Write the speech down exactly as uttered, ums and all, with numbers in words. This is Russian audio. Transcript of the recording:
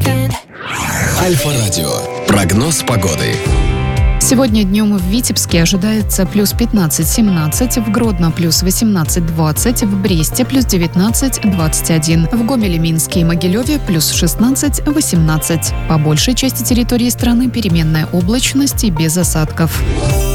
Альфа-радио. Прогноз погоды. Сегодня днем в Витебске ожидается плюс пятнадцать-семнадцать, в Гродно плюс восемнадцать-двадцать, в Бресте плюс девятнадцать-двадцать один, в Гомеле, Минске и Могилеве плюс шестнадцать-восемнадцать. По большей части территории страны переменная облачность и без осадков.